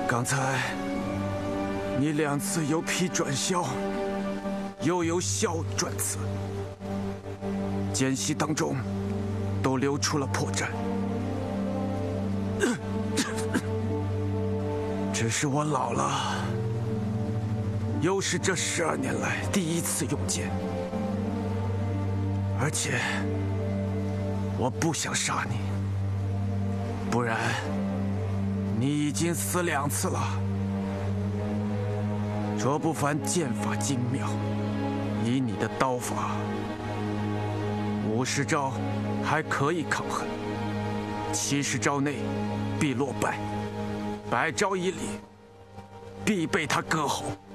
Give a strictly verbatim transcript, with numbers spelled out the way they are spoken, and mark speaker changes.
Speaker 1: 刚才你两次由劈转削，又由削转刺，间隙当中都留出了破绽。只是我老了，又是这十二年来第一次用剑，而且我不想杀你，不然你已经死两次了。卓不凡剑法精妙，以你的刀法，五十招还可以抗衡，七十招内必落败，百招以里必被他割喉。